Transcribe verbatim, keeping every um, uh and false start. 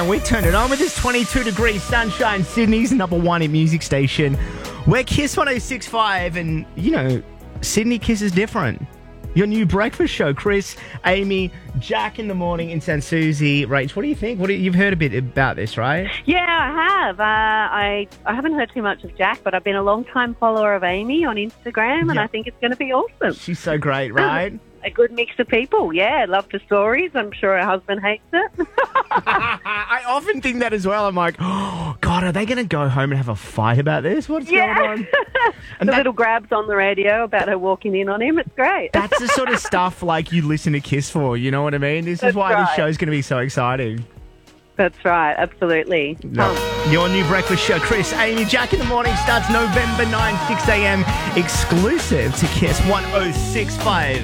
And we turned it on with this twenty-two degree sunshine. Sydney's number one in music station. We're Kiss one oh six point five, and, you know, Sydney Kiss is different. Your new breakfast show, Chris, Amy, Jack in the morning in San Susie. Rach, what do you think? What do you, you've heard a bit about this, right? Yeah, I have. Uh, I I haven't heard too much of Jack, but I've been a long-time follower of Amy on Instagram, and Yeah. I think it's going to be awesome. She's so great, right? A good mix of people, yeah. Love the stories. I'm sure her husband hates it. I often think that as well. I'm like, oh, God, are they going to go home and have a fight about this? What's Yeah. going on? And the that- little grabs on the radio about her walking in on him. It's great. That's the sort of stuff like you listen to Kiss for, you know what I mean? This is That's why this right. show's going to be so exciting. That's right, absolutely. No. Um, Your new breakfast show, Chris, Amy, Jack in the morning starts November ninth, six a.m. exclusive to Kiss one oh six point five.